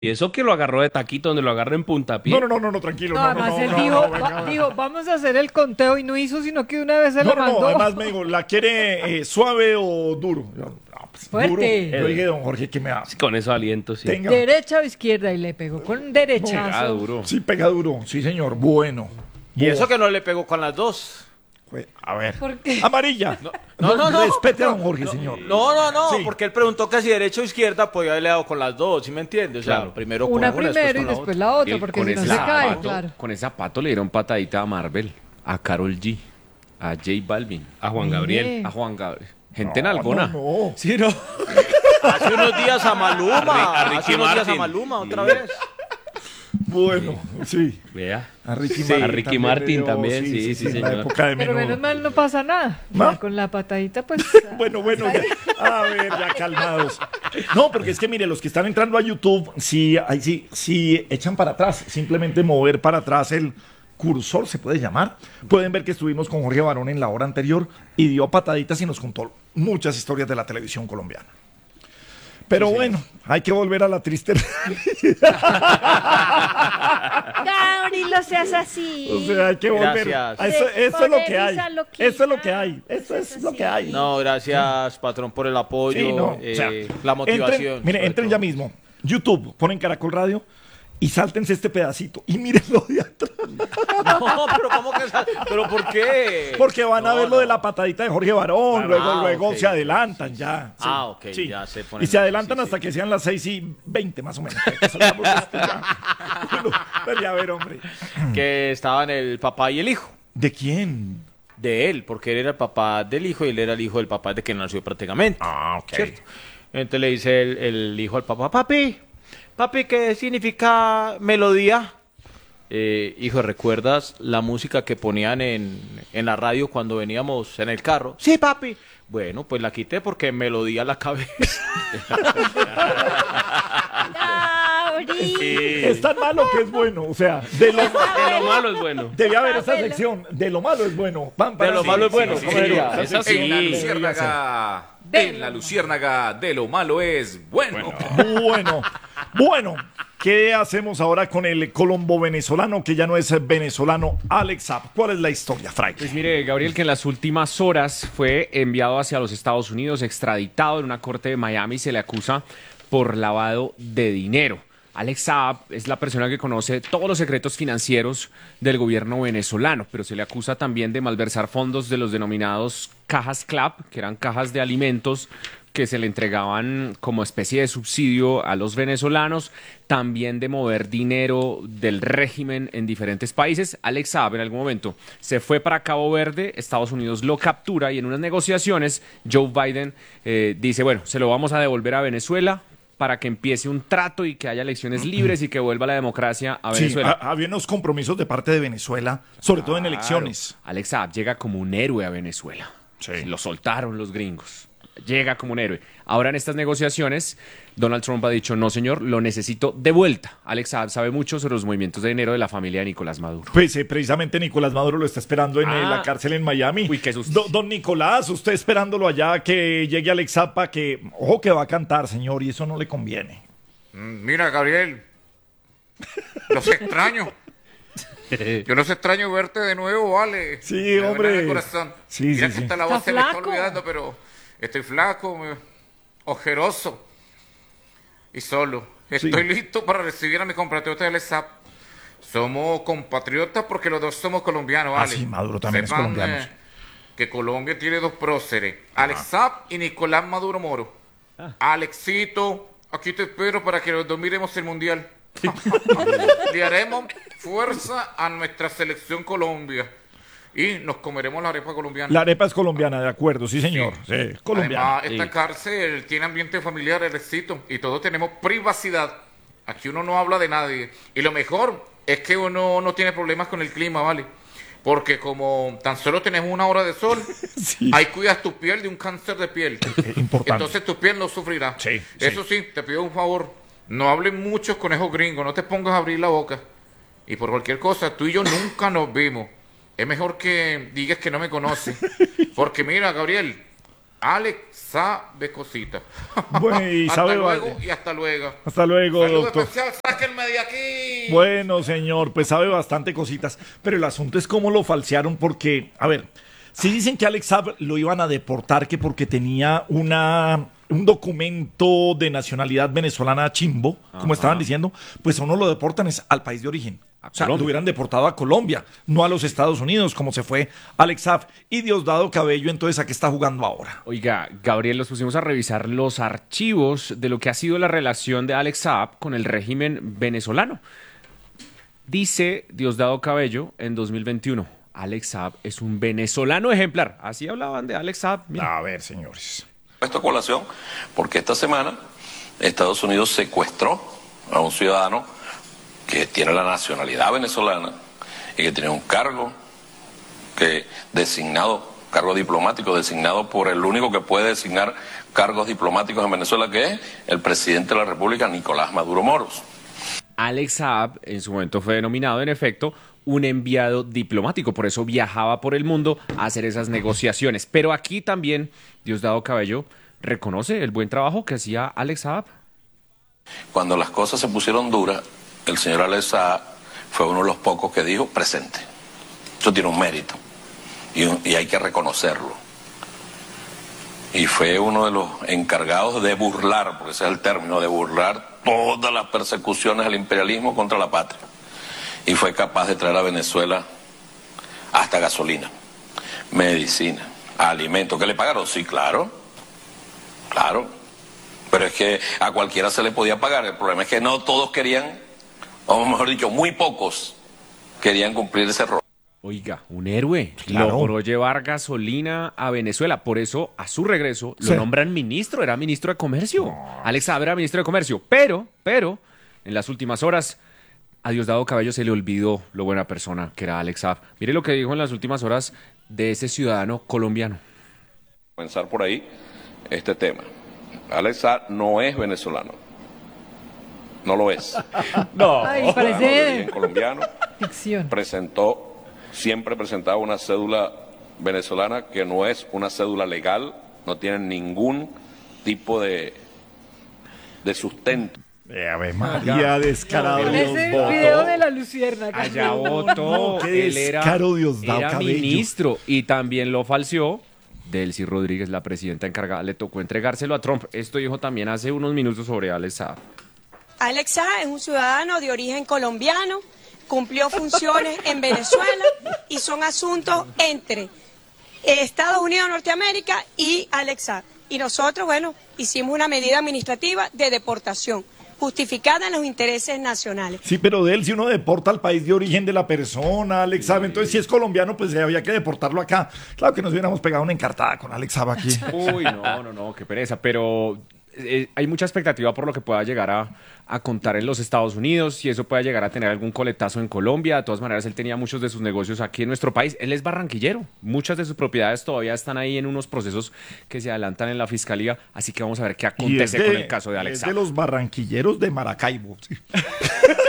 Y eso que lo agarró de taquito, donde lo agarró en puntapié. No, tranquilo. No, además él dijo, dijo, vamos a hacer el conteo y no hizo, sino que una vez se lo mandó. Además me dijo, ¿la quiere suave o duro? Yo, no, pues, Fuerte. Duro. Yo dije, don Jorge, ¿qué me hace? Con esos alientos, sí. Tenga. Derecha o izquierda y le pegó con derechazo. Pegada duro. Sí, pega duro. Sí, señor. Bueno. Y eso que no le pegó con las dos. A ver. ¿Por qué? Amarilla. No. Respete a don Jorge, señor. No, Sí. porque él preguntó que si derecha o izquierda podía haberle dado con las dos, ¿sí me entiendes? O sea, Claro. primero con Una una, primero y con la después otra. la otra, Él porque con si no ese se cae, zapato, claro. con ese zapato le dieron patadita a Marvel, a Karol G, a J Balvin, A Juan Gabriel. a Juan Gabriel. Gente en alguna. No. Sí, no. Hace unos días a Maluma. A Ricky Hace unos días a Martin. Maluma otra vez. Bueno, sí. Vea. A Ricky Sí, a Ricky Martin también, sí, en la señor. época de Pero Menudo. menos mal no pasa nada. ¿No? Ya con la patadita, pues. Bueno, ya. A ver, ya calmados. No, porque es que mire, los que están entrando a YouTube, si echan para atrás, simplemente mover para atrás el cursor, se puede llamar. Pueden ver que estuvimos con Jorge Barón en la hora anterior y dio pataditas y nos contó muchas historias de la televisión colombiana. Pero bueno, hay que volver a la triste realidad. Gabriel, no seas así. O sea, hay que volver. Gracias. A eso es lo que hay. Polemiza loquita. Eso es lo que hay. Eso es lo que hay. No, gracias, patrón, por el apoyo, Sí, no, o sea, la motivación. Entren sobre ya todo. mismo. YouTube, ponen Caracol Radio y sáltense este pedacito y mírenlo de atrás. No, pero ¿cómo que ¿Pero por qué? Porque van a No, ver lo de no. la patadita de Jorge Barón, luego ok. se adelantan ya. Sí, Ah, ok, ya se ponen Y se así, adelantan sí, hasta sí. que sean las 6:20 más o menos. Que salgamos de esto ya. Bueno, pero ya a ver, hombre. Que estaban el papá y el hijo ¿De quién? de él, porque él era el papá del hijo y él era el hijo del papá de que nació prácticamente. Ah, ok. ¿Cierto? Entonces le dice el hijo al papá, papi, ¿qué significa melodía? Hijo, ¿recuerdas la música que ponían en la radio cuando veníamos en el carro? Sí, papi. Bueno, pues la quité porque melodía la cabeza. Gabriel. Es tan malo que es bueno. O sea, de lo De lo malo es bueno. debía haber esa Pelo. sección. De lo malo es bueno. De lo malo es bueno. sí, ¿cómo sí, sería? sí. Esa sí. En la luciérnaga de lo malo es bueno. Bueno, ¿qué hacemos ahora con el colombo venezolano que ya no es venezolano, Alex Saab? ¿Cuál es la historia, Frank? Pues mire, Gabriel, que en las últimas horas fue enviado hacia los Estados Unidos, extraditado en una corte de Miami, se le acusa por lavado de dinero. Alex Saab es la persona que conoce todos los secretos financieros del gobierno venezolano, pero se le acusa también de malversar fondos de los denominados cajas CLAP, que eran cajas de alimentos que se le entregaban como especie de subsidio a los venezolanos, también de mover dinero del régimen en diferentes países. Alex Saab en algún momento se fue para Cabo Verde, Estados Unidos lo captura y en unas negociaciones Joe Biden dice, bueno, se lo vamos a devolver a Venezuela para que empiece un trato y que haya elecciones libres y que vuelva la democracia a Sí, Venezuela. había unos compromisos de parte de Venezuela, sobre todo en elecciones. Alex Saab llega como un héroe a Venezuela. Sí. Lo soltaron los gringos. Llega como un héroe. Ahora en estas negociaciones, Donald Trump ha dicho, no señor, lo necesito de vuelta. Alex Saab sabe mucho sobre los movimientos de dinero de la familia de Nicolás Maduro. Pues precisamente Nicolás Maduro lo está esperando en Ah. la cárcel en Miami. Uy, qué susto. Don Nicolás, usted esperándolo allá que llegue Alex Saab para que, ojo que va a cantar, señor, y eso no le conviene. Mira, Gabriel, los extraño. Yo los extraño verte de nuevo, vale. Sí, Me duele hombre. el corazón. Sí, Mira sí, que sí. esta la voz Está se me está flaco. olvidando, pero estoy flaco, ojeroso y solo. Estoy listo para recibir a mi compatriota del ESAP. Somos compatriotas porque los dos somos colombianos, ¿vale? sí, Maduro también es Sepan, colombiano. que Colombia tiene dos próceres, Alex Saab y Nicolás Maduro Moro. Alexito, aquí te espero para que los dos miremos el mundial. Le haremos fuerza a nuestra selección Colombia y nos comeremos la arepa colombiana. La arepa es colombiana, de acuerdo, sí, señor. Sí, colombiana. Además, esta cárcel tiene ambiente familiar, Alexito, y todos tenemos privacidad. Aquí uno no habla de nadie. Y lo mejor es que uno no tiene problemas con el clima, ¿vale? Porque como tan solo tenemos una hora de sol, Sí. ahí cuidas tu piel de un cáncer de piel. Importante. Entonces tu piel no sufrirá. Sí, sí. Eso sí, te pido un favor. No hablen muchos conejos gringos, no te pongas a abrir la boca. Y por cualquier cosa, tú y yo nunca nos vimos. Es mejor que digas que no me conoces. Porque mira, Gabriel, Alex sabe cosita. Bueno, y hasta sabe, luego y hasta luego. Hasta luego, Saludo doctor. especial, sáquenme de aquí. Bueno, señor, pues sabe bastante cositas, pero el asunto es cómo lo falsearon porque, a ver, si dicen que Alex Saab lo iban a deportar que porque tenía un documento de nacionalidad venezolana chimbo, como estaban diciendo, pues a uno lo deportan es al país de origen. O sea, lo hubieran deportado a Colombia, no a los Estados Unidos, como se fue Alex Saab. Y Diosdado Cabello, entonces, ¿a qué está jugando ahora? Oiga, Gabriel, nos pusimos a revisar los archivos de lo que ha sido la relación de Alex Saab con el régimen venezolano. Dice Diosdado Cabello en 2021, Alex Saab es un venezolano ejemplar. Así hablaban de Alex Saab. Mira. A ver, señores. Esto a colación porque esta semana Estados Unidos secuestró a un ciudadano que tiene la nacionalidad venezolana y que tiene un cargo cargo diplomático designado por el único que puede designar cargos diplomáticos en Venezuela, que es el presidente de la República, Nicolás Maduro Moros. Alex Saab en su momento fue denominado, en efecto, un enviado diplomático. Por eso viajaba por el mundo a hacer esas negociaciones. Pero aquí también Diosdado Cabello reconoce el buen trabajo que hacía Alex Saab. Cuando las cosas se pusieron duras, el señor Alex Saab fue uno de los pocos que dijo presente. Eso tiene un mérito y hay que reconocerlo. Y fue uno de los encargados de burlar, porque ese es el término, de burlar todas las persecuciones al imperialismo contra la patria. Y fue capaz de traer a Venezuela hasta gasolina, medicina, alimentos. ¿Que le pagaron? Sí, claro. Claro. Pero es que a cualquiera se le podía pagar. El problema es que no todos querían, o mejor dicho, muy pocos querían cumplir ese rol. Oiga, un héroe. Claro. Logró llevar gasolina a Venezuela. Por eso, a su regreso, lo nombran ministro. Era ministro de Comercio. Alex Saab era ministro de Comercio. Pero, en las últimas horas, a Diosdado Cabello se le olvidó lo buena persona que era Alex Saab. Mire lo que dijo en las últimas horas de ese ciudadano colombiano. Comenzar por ahí este tema. Alex Saab no es venezolano. No lo es. No. Ay, parece Colombiano. ficción. Siempre presentaba una cédula venezolana que no es una cédula legal, no tiene ningún tipo de sustento. A ver, María, descarado. Ese Diosdado. video de la Lucierna. Allá votó. no, qué Él descaro, Diosdado era Cabello. ministro y también lo falseó. Delcy Rodríguez, la presidenta encargada, le tocó entregárselo a Trump. Esto dijo también hace unos minutos sobre Alex Saab. Alex Saab es un ciudadano de origen colombiano, cumplió funciones en Venezuela y son asuntos entre Estados Unidos de Norteamérica y Alex Saab. Y nosotros, bueno, hicimos una medida administrativa de deportación, justificada en los intereses nacionales. Sí, pero de él, si uno deporta al país de origen de la persona, Alex Saab, entonces si es colombiano, pues había que deportarlo acá. Claro que nos hubiéramos pegado una encartada con Alex Saab aquí. Uy, no, qué pereza. Pero hay mucha expectativa por lo que pueda llegar a contar en los Estados Unidos y eso pueda llegar a tener algún coletazo en Colombia. De todas maneras, él tenía muchos de sus negocios aquí en nuestro país. Él es barranquillero. Muchas de sus propiedades todavía están ahí en unos procesos que se adelantan en la fiscalía. Así que vamos a ver qué acontece con el caso de Alex Es Saab. de los barranquilleros de Maracaibo. Sí.